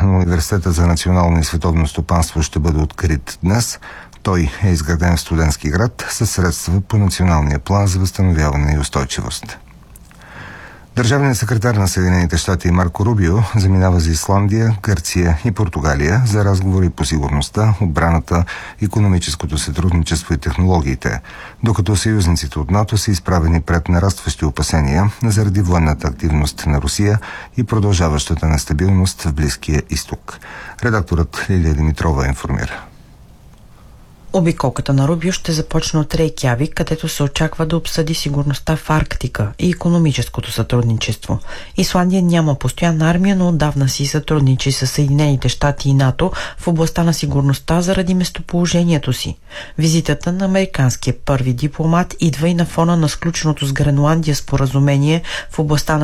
на Университета за национално и световно стопанство ще бъде открит днес. Той е изграден в студентски град със средства по Националния план за възстановяване и устойчивост. Държавният секретар на Съединените щати Марко Рубио заминава за Исландия, Гърция и Португалия за разговори по сигурността, отбраната, икономическото сътрудничество и технологиите, докато съюзниците от НАТО са изправени пред нарастващи опасения заради военната активност на Русия и продължаващата нестабилност в Близкия изток. Редакторът Лилия Димитрова информира. Обиколката на Рубио ще започне от Рейкявик, където се очаква да обсъди сигурността в Арктика и икономическото сътрудничество. Исландия няма постоянна армия, но отдавна си сътрудничи с Съединените щати и НАТО в областта на сигурността заради местоположението си. Визитата на американския първи дипломат идва и на фона на сключеното с Гренландия споразумение в областта на